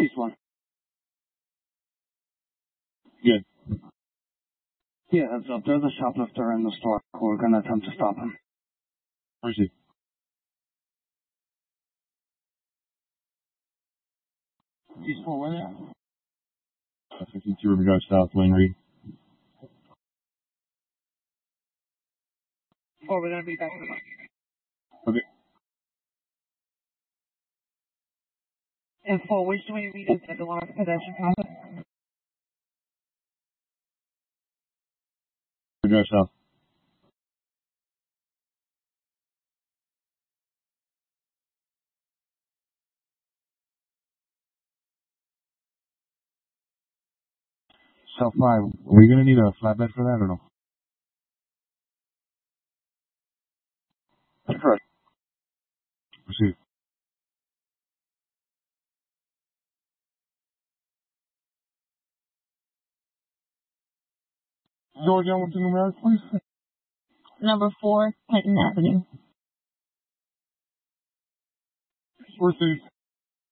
East 1. Good. Yeah, heads up. There's a shoplifter in the store. We're gonna attempt to stop him. Where is he? East 4, where they at? 52 River Drive South, Lane Reed. Oh, we're gonna be back in the back. Okay. And 4, which do we read into the large pedestrian crossing? River Drive South. South 5. Are we gonna need a flatbed for that or no? That's correct. Proceed. Georgia, what's the numeric, please? Number 4, Clinton Avenue. Proceed.